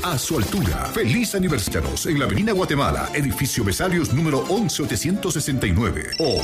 a su altura. Feliz aniversarios en la Avenida Guatemala, edificio Besarios número 11869 o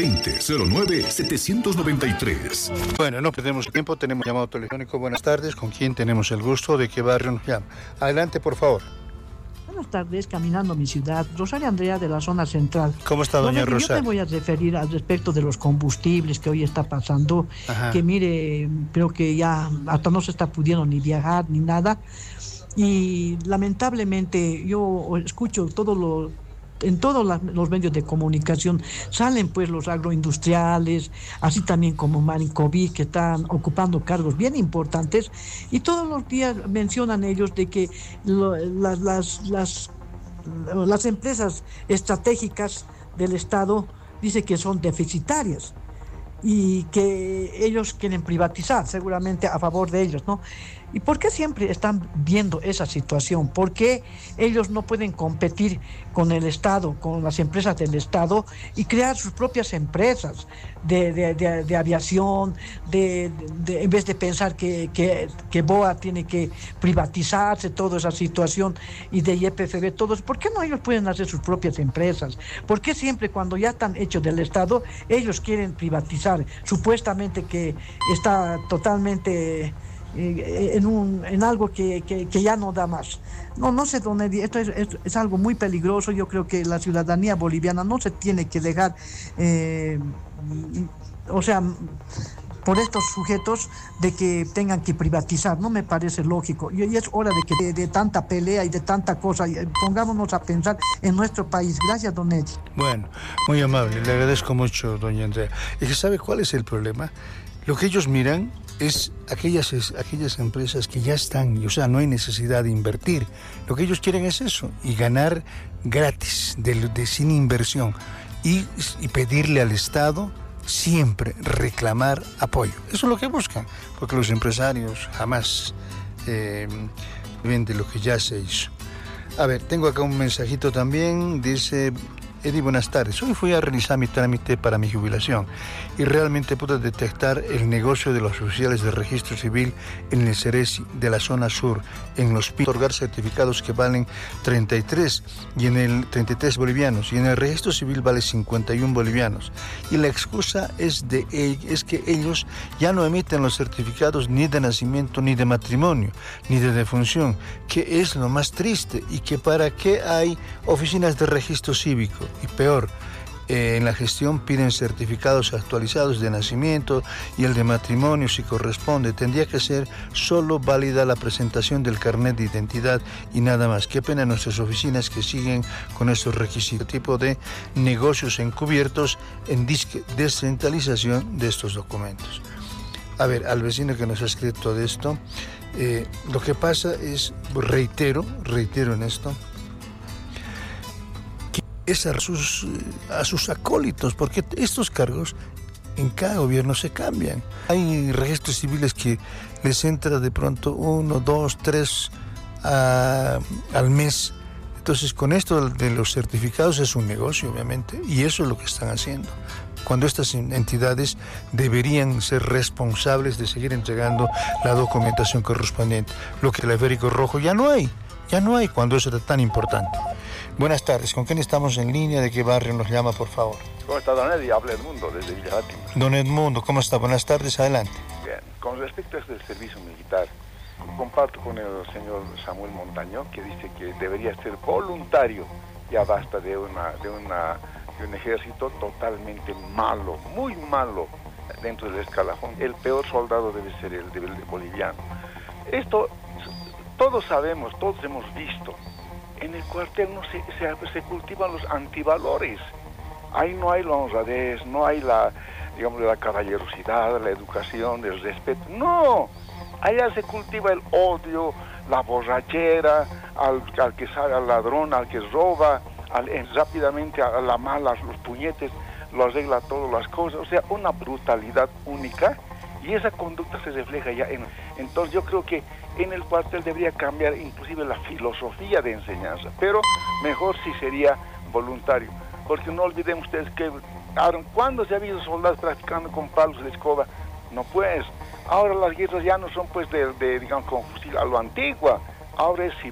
720-09-793. Bueno, no perdemos tiempo, tenemos llamado telefónico. Buenas tardes, ¿con quién tenemos el gusto? ¿De qué barrio nos llama? Adelante, por favor. Buenas tardes, caminando mi ciudad, Rosario Andrea de la zona central. ¿Cómo está, doña Rosario? Yo me voy a referir al respecto de los combustibles que hoy está pasando. Ajá. Que mire, creo que ya hasta no se está pudiendo ni viajar ni nada. Y lamentablemente yo escucho en todos los medios de comunicación salen pues los agroindustriales, así también como Marinkovic, que están ocupando cargos bien importantes, y todos los días mencionan ellos de que las empresas estratégicas del Estado dice que son deficitarias y que ellos quieren privatizar, seguramente a favor de ellos, ¿no? ¿Y por qué siempre están viendo esa situación? ¿Por qué ellos no pueden competir con el Estado, con las empresas del Estado y crear sus propias empresas de aviación, en vez de pensar que BOA tiene que privatizarse, toda esa situación, y de YPFB, todos? ¿Por qué no ellos pueden hacer sus propias empresas? ¿Por qué siempre cuando ya están hechos del Estado, ellos quieren privatizar? Supuestamente que está totalmente en algo que ya no da más. No sé, don Eddie, esto es algo muy peligroso. Yo creo que la ciudadanía boliviana no se tiene que dejar, por estos sujetos de que tengan que privatizar. No me parece lógico. Y es hora de que de tanta pelea y de tanta cosa, pongámonos a pensar en nuestro país. Gracias, don Eddie. Bueno, muy amable, le agradezco mucho, doña Andrea. ¿Y que sabe cuál es el problema? Lo que ellos miran es aquellas empresas que ya están, o sea, no hay necesidad de invertir. Lo que ellos quieren es eso, y ganar gratis, sin inversión, y pedirle al Estado siempre reclamar apoyo. Eso es lo que buscan, porque los empresarios jamás ven de lo que ya se hizo. A ver, tengo acá un mensajito también, dice: Eddie, buenas tardes. Hoy fui a realizar mi trámite para mi jubilación y realmente pude detectar el negocio de los oficiales de registro civil en el Ceresi de la zona sur, en los PIN, otorgar certificados que valen 33 bolivianos, y en el registro civil vale 51 bolivianos. Y la excusa es que ellos ya no emiten los certificados ni de nacimiento, ni de matrimonio, ni de defunción, que es lo más triste, y que para qué hay oficinas de registro cívico. Y peor, en la gestión piden certificados actualizados de nacimiento y el de matrimonio si corresponde. Tendría que ser solo válida la presentación del carnet de identidad y nada más. Qué pena nuestras oficinas que siguen con estos requisitos. Tipo de negocios encubiertos en descentralización de estos documentos. A ver, al vecino que nos ha escrito de esto, lo que pasa es, reitero en esto, es a sus acólitos, porque estos cargos en cada gobierno se cambian. Hay registros civiles que les entra de pronto 1, 2, 3 al mes. Entonces, con esto de los certificados es un negocio, obviamente, y eso es lo que están haciendo, cuando estas entidades deberían ser responsables de seguir entregando la documentación correspondiente, lo que el esférico rojo ya no hay cuando eso era tan importante. Buenas tardes, ¿con quién estamos en línea? ¿De qué barrio nos llama, por favor? ¿Cómo está, don Eddie? Habla Edmundo, desde Villa Fátima. Don Edmundo, ¿cómo está? Buenas tardes, adelante. Bien, con respecto a este servicio militar, comparto con el señor Samuel Montaño, que dice que debería ser voluntario. Ya basta de un ejército totalmente malo, muy malo dentro del escalafón. El peor soldado debe ser el boliviano. Esto todos sabemos, todos hemos visto. En el cuartel no se cultivan los antivalores. Ahí no hay la honradez, no hay la caballerosidad, la educación, el respeto. No, allá se cultiva el odio, la borrachera, al que sale, al ladrón, al que roba, rápidamente a la mala, los puñetes, lo arregla todas las cosas. O sea, una brutalidad única, y esa conducta se refleja ya entonces yo creo que en el cuartel debería cambiar inclusive la filosofía de enseñanza, pero mejor si sería voluntario, porque no olviden ustedes que ¿cuándo se ha visto soldados practicando con palos de escoba? No, pues, ahora las guerras ya no son pues digamos con fusil a lo antigua, ahora es si